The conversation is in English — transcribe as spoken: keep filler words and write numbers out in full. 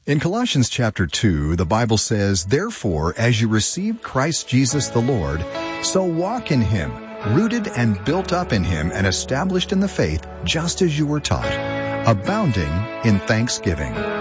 In Colossians chapter two, the Bible says, "Therefore, as you received Christ Jesus the Lord, so walk in him, rooted and built up in him and established in the faith, just as you were taught, abounding in thanksgiving."